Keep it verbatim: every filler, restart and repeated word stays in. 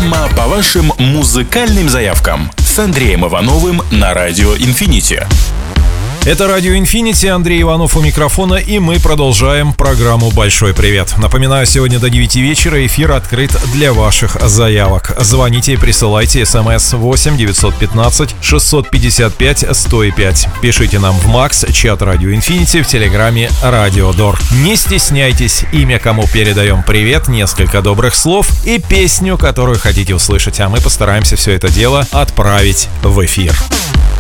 Программа по вашим музыкальным заявкам с Андреем Ивановым на Радио Инфинити. Это Радио Инфинити, Андрей Иванов у микрофона, и мы продолжаем программу «Большой привет». Напоминаю, сегодня до девяти вечера эфир открыт для ваших заявок. Звоните и присылайте смс восемь девятьсот пятнадцать шестьсот пятьдесят пять сто пять. Пишите нам в Макс, чат Радио Инфинити, в Телеграме Радио Дор. Не стесняйтесь, имя, кому передаем привет, несколько добрых слов и песню, которую хотите услышать, а мы постараемся все это дело отправить в эфир.